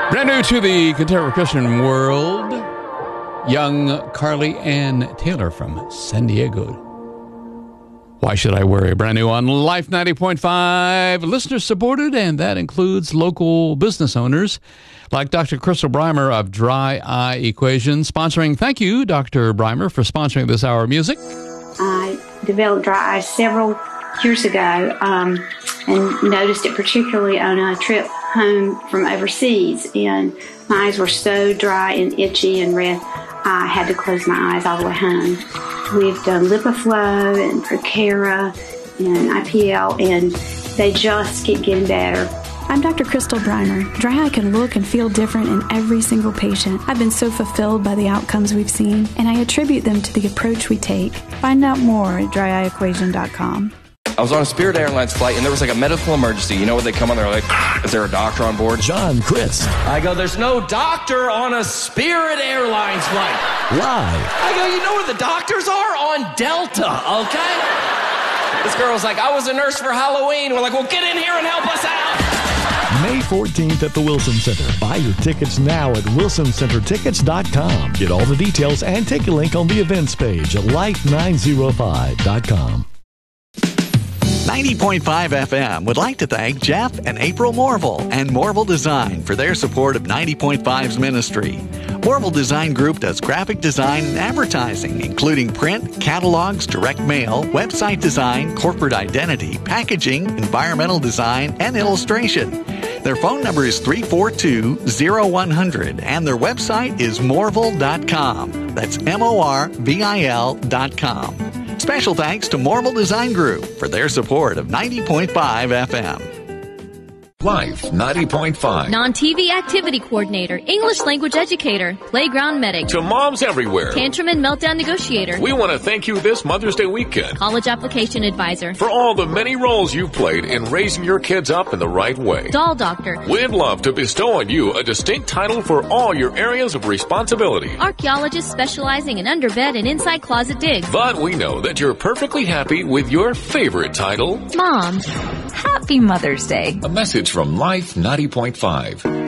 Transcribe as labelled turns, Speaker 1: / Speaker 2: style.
Speaker 1: Brand new to the contemporary Christian world, young Carly Ann Taylor from San Diego. Why Should I Worry? Brand new on Life 90.5, listener supported, and that includes local business owners like Dr. Crystal Breimer of Dry Eye Equation, sponsoring. Thank you, Dr. Breimer, for sponsoring this hour of music.
Speaker 2: I developed dry eye several years ago and noticed it particularly on a trip home from overseas, and my eyes were so dry and itchy and red, I had to close my eyes all the way home. We've done LipiFlow and Procera and IPL, and they just keep getting better.
Speaker 3: I'm Dr. Crystal Breimer. Dry eye can look and feel different in every single patient. I've been so fulfilled by the outcomes we've seen, and I attribute them to the approach we take. Find out more at dryeyequation.com.
Speaker 4: I was on a Spirit Airlines flight, and there was like a medical emergency. You know when they come on, they're like, is there a doctor on board?
Speaker 5: John Crist.
Speaker 4: I go, there's no doctor on a Spirit Airlines flight.
Speaker 5: Live.
Speaker 4: I go, you know where the doctors are? On Delta, okay? This girl's like, I was a nurse for Halloween. We're like, well, get in here and help us out.
Speaker 5: May 14th at the Wilson Center. Buy your tickets now at wilsoncentertickets.com. Get all the details and take a link on the events page at life905.com.
Speaker 6: 90.5 FM would like to thank Jeff and April Morville and Morville Design for their support of 90.5's ministry. Morville Design Group does graphic design and advertising, including print, catalogs, direct mail, website design, corporate identity, packaging, environmental design, and illustration. Their phone number is 342-0100, and their website is morville.com. That's MORVIL.com. Special thanks to Morville Design Group for their support of 90.5 FM.
Speaker 7: Life 90.5.
Speaker 8: Non-TV activity coordinator, English language educator, playground medic.
Speaker 7: To moms everywhere.
Speaker 8: Tantrum and meltdown negotiator.
Speaker 7: We want to thank you this Mother's Day weekend.
Speaker 8: College application advisor.
Speaker 7: For all the many roles you've played in raising your kids up in the right way.
Speaker 8: Doll doctor.
Speaker 7: We'd love to bestow on you a distinct title for all your areas of responsibility.
Speaker 8: Archaeologist specializing in underbed and inside closet digs.
Speaker 7: But we know that you're perfectly happy with your favorite title.
Speaker 8: Mom.
Speaker 9: Happy Mother's Day.
Speaker 7: A message from Life 90.5.